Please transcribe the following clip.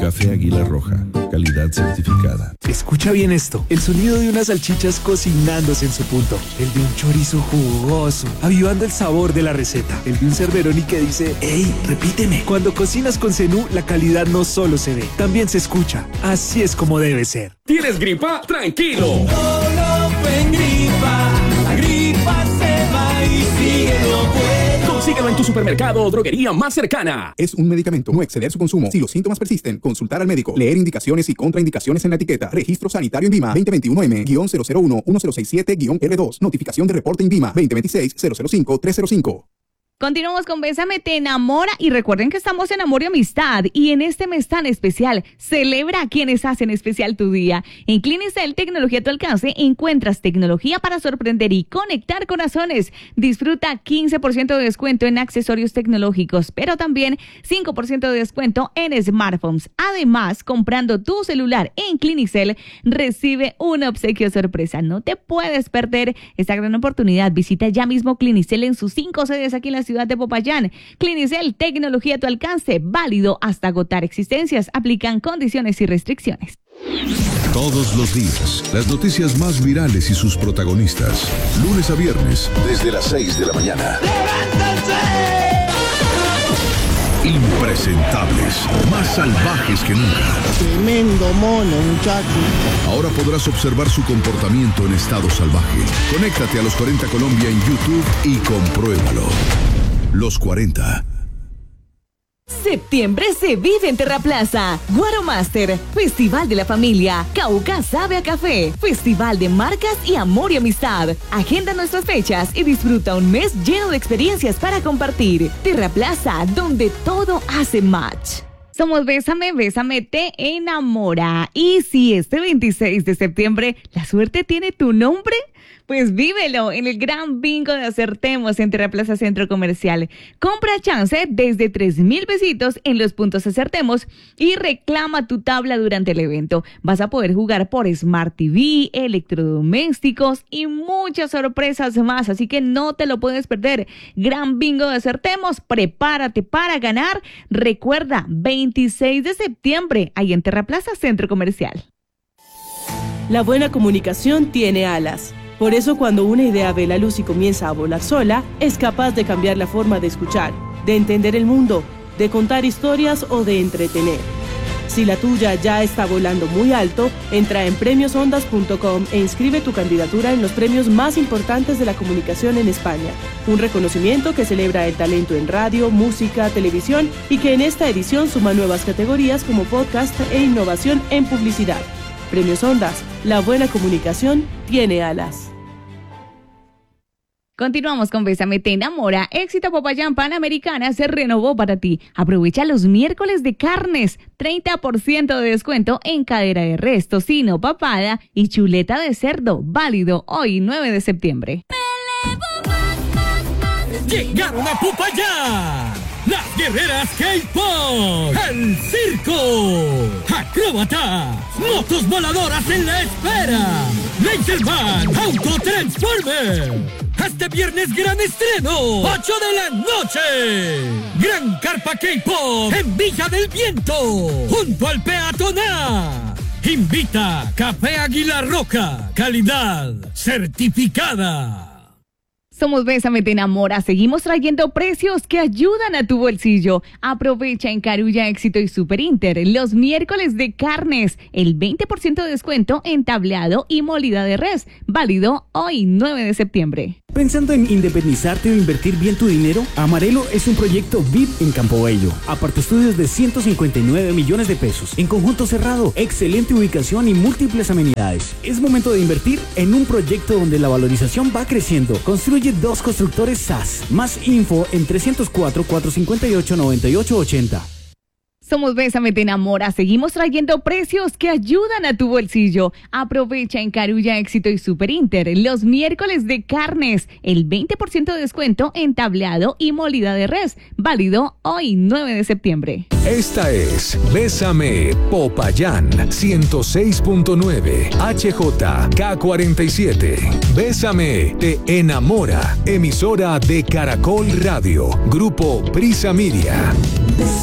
Café Águila Roja, calidad certificada. Escucha bien esto, el sonido de unas salchichas cocinándose en su punto, el de un chorizo jugoso, avivando el sabor de la receta, el de un Cerveroni que dice, ¡Ey, repíteme! Cuando cocinas con Zenú, la calidad no solo se ve, también se escucha. Así es como debe ser. ¿Tienes gripa? ¡Tranquilo! La gripa se va y síguelo pues. Consíguelo en tu supermercado o droguería más cercana. Es un medicamento, no exceder su consumo. Si los síntomas persisten, consultar al médico. Leer indicaciones y contraindicaciones en la etiqueta. Registro sanitario INVIMA 2021M-001-1067-R2. Notificación de reporte INVIMA 2026-005-305. Continuamos con Bésame Te Enamora y recuerden que estamos en Amor y Amistad y en este mes tan especial celebra a quienes hacen especial tu día. En Clinicel Tecnología a tu alcance encuentras tecnología para sorprender y conectar corazones. Disfruta 15% de descuento en accesorios tecnológicos, pero también 5% de descuento en smartphones. Además, comprando tu celular en Clinicel recibe un obsequio sorpresa. No te puedes perder esta gran oportunidad. Visita ya mismo Clinicel en sus 5 sedes aquí en la ciudad de Popayán. Clinicel, tecnología a tu alcance, válido hasta agotar existencias. Aplican condiciones y restricciones. Todos los días, las noticias más virales y sus protagonistas. Lunes a viernes, desde las 6 de la mañana. Impresentables, más salvajes que nunca. Tremendo mono, muchacho. Ahora podrás observar su comportamiento en estado salvaje. Conéctate a Los 40 Colombia en YouTube y compruébalo. Los 40. Septiembre se vive en Terraplaza. Guaromaster, Festival de la Familia. Cauca sabe a café. Festival de marcas y amor y amistad. Agenda nuestras fechas y disfruta un mes lleno de experiencias para compartir. Terraplaza, donde todo hace match. Somos Bésame, Bésame Te Enamora. Y si este 26 de septiembre la suerte tiene tu nombre, pues vívelo en el gran bingo de Acertemos en Terraplaza Centro Comercial. Compra chance desde 3,000 pesitos en los puntos Acertemos y reclama tu tabla durante el evento. Vas a poder jugar por Smart TV, electrodomésticos y muchas sorpresas más, así que no te lo puedes perder. Gran bingo de Acertemos, prepárate para ganar. Recuerda, 26 de septiembre, ahí en Terraplaza Centro Comercial. La buena comunicación tiene alas. Por eso cuando una idea ve la luz y comienza a volar sola, es capaz de cambiar la forma de escuchar, de entender el mundo, de contar historias o de entretener. Si la tuya ya está volando muy alto, entra en premiosondas.com e inscribe tu candidatura en los premios más importantes de la comunicación en España. Un reconocimiento que celebra el talento en radio, música, televisión y que en esta edición suma nuevas categorías como podcast e innovación en publicidad. Premios Ondas, la buena comunicación tiene alas. Continuamos con Bésame Te Enamora. Éxito Popayán Panamericana se renovó para ti. Aprovecha los miércoles de carnes. 30% de descuento en cadera de res, tocino, papada y chuleta de cerdo. Válido hoy, 9 de septiembre. Llegaron a Popayán las guerreras K-Pop, el circo, acróbatas, motos voladoras en la espera, Laserman, Autotransformer. Este viernes gran estreno, 8 de la noche. Gran carpa K-Pop en Villa del Viento, junto al peatonal. Invita Café Águila Roja, calidad certificada. Somos Bésame Te Enamora. Seguimos trayendo precios que ayudan a tu bolsillo. Aprovecha en Carulla, Éxito y Super Inter los miércoles de carnes. El 20% de descuento en tableado y molida de res. Válido hoy, 9 de septiembre. ¿Pensando en independizarte o invertir bien tu dinero? Amarelo es un proyecto VIP en Campo Bello. Apartaestudios de 159 millones de pesos. En conjunto cerrado, excelente ubicación y múltiples amenidades. Es momento de invertir en un proyecto donde la valorización va creciendo. Construye 2 constructores SAS. Más info en 304-458-9880. Somos Bésame Te Enamora. Seguimos trayendo precios que ayudan a tu bolsillo. Aprovecha en Carulla, Éxito y Super Inter los miércoles de carnes. El 20% de descuento en tableado y molida de res. Válido hoy, 9 de septiembre. Esta es Bésame Popayán 106.9 HJK47. Bésame Te Enamora. Emisora de Caracol Radio. Grupo Prisa Media.